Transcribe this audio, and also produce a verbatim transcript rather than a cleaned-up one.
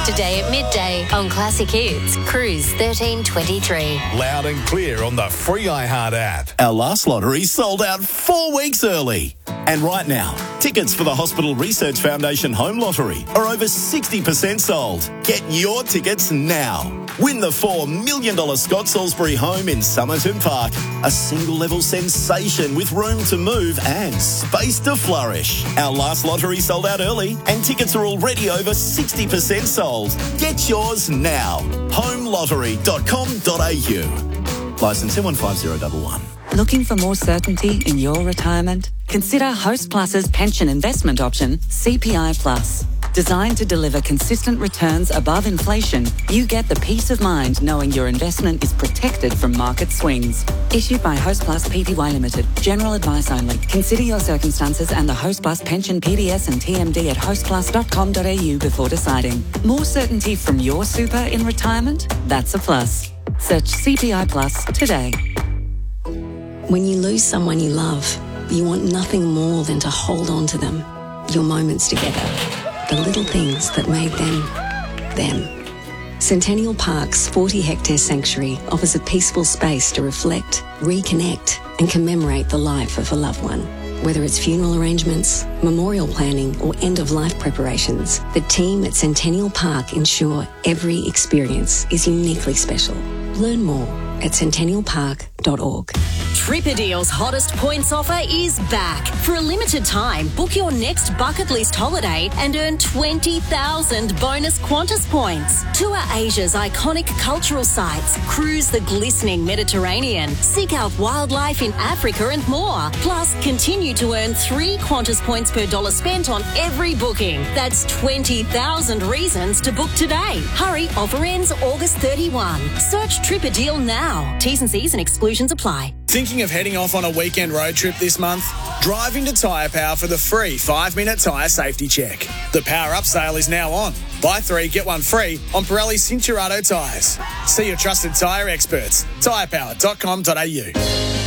Today at midday on Classic Hits, Cruise thirteen twenty-three. Loud and clear on the free iHeart app. Our last lottery sold out four weeks early. And right now, tickets for the Hospital Research Foundation Home Lottery are over sixty percent sold. Get your tickets now. Win the four million dollars Scott Salisbury home in Somerton Park. A single-level sensation with room to move and space to flourish. Our last lottery sold out early and tickets are already over sixty percent sold. Get yours now. home lottery dot com dot a u. Licence M one five zero one one. Looking for more certainty in your retirement? Consider Host Plus's pension investment option, C P I Plus. Designed to deliver consistent returns above inflation, you get the peace of mind knowing your investment is protected from market swings. Issued by Host Plus Pty Limited. General advice only. Consider your circumstances and the Host Plus pension P D S and T M D at host plus dot com dot a u before deciding. More certainty from your super in retirement? That's a plus. Search C P I Plus today. When you lose someone you love, you want nothing more than to hold on to them. Your moments together. The little things that made them, them. Centennial Park's forty hectare sanctuary offers a peaceful space to reflect, reconnect and commemorate the life of a loved one. Whether it's funeral arrangements, memorial planning or end-of-life preparations, the team at Centennial Park ensure every experience is uniquely special. Learn more at centennial park dot org. Tripadeal's hottest points offer is back. For a limited time, book your next bucket list holiday and earn twenty thousand bonus Qantas points. Tour Asia's iconic cultural sites, cruise the glistening Mediterranean, seek out wildlife in Africa and more. Plus, continue to earn three Qantas points per dollar spent on every booking. That's twenty thousand reasons to book today. Hurry, offer ends August thirty-first. Search Tripadeal now. T's and C's and exclusions apply. Thinking of heading off on a weekend road trip this month? Drive into Tyre Power for the free five-minute tyre safety check. The Power Up sale is now on. Buy three, get one free on Pirelli Cinturato tyres. See your trusted tyre experts. tyre power dot com dot a u.